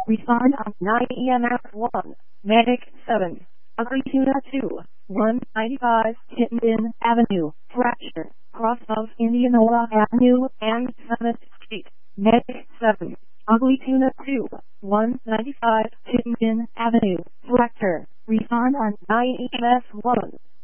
Respond on 9 EMF 1. Medic 7. Ugly Tuna 2. 195 Chittenden Avenue. Fracture. Cross of Indianola Avenue and 7th Street. Medic 7. Ugly Tuna 2. 195 Chittenden Avenue. Fracture. Respond on 9 EMF 1.